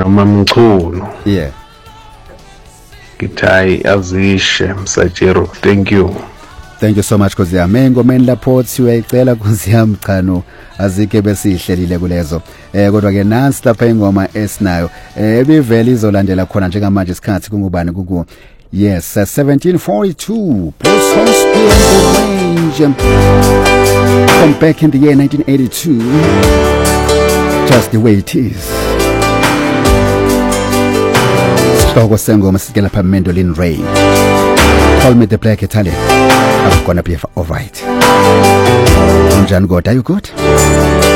noma mchuno. Yeah. Githayi azishe Msajero. Thank you. Thank you so much Nkosi yami. Engomeni lapho thi uyayicela Nkosi yami cha no azike besihlelile kulezo. Kodwa ke nansi lapha ingoma esinayo. Ebivele izolandela khona njengamanje isikhathi kungubani kuku. Yes, 1742. Bruce Hornsby and the Range. From back in the year 1982. Just the way it is. Sihloko sengoma sikela pha Mandolin Rain. Call me the Black Italian. I'm gonna be alright. Unjani God, are you good?